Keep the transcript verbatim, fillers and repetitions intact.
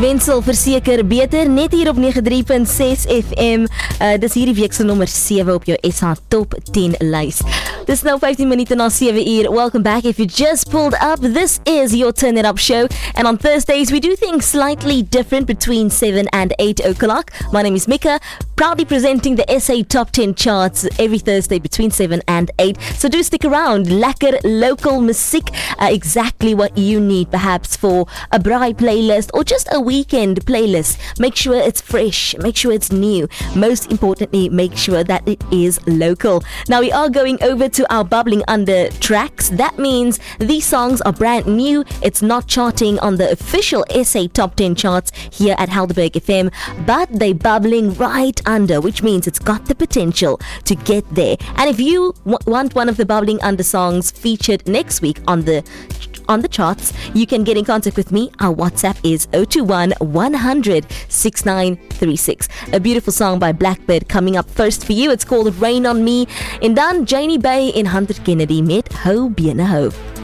Wensel verseker beter, net hier op nege drie punt ses F M. Uh, dis hierdie week se nommer sewe op jou S H Top ten lys. Dis nou vyftien minute na sewe uur. Welcome back if you just pulled up. This is your Turn It Up show. And on Thursdays, we do things slightly different between seven and eight o'clock. My name is Mika, proudly presenting the S A Top ten charts every Thursday between seven and eight. So do stick around. Lekker local music, uh, exactly what you need perhaps for a braai playlist or just a weekend playlist. Make sure it's fresh, make sure it's new. Most importantly, make sure that it is local. Now we are going over to our bubbling under tracks. That means these songs are brand new. It's not charting on the official S A Top ten charts here at Helderberg F M, but they're bubbling right under, which means it's got the potential to get there. And if you w- want one of the bubbling under songs featured next week on the on the charts, you can get in contact with me. Our WhatsApp is zero two one, one hundred, sixty-nine thirty-six. A beautiful song by Blackbird coming up first for you. It's called Rain on Me. En dan Janie Bay en Hunter Kennedy met Hou Bene Hou.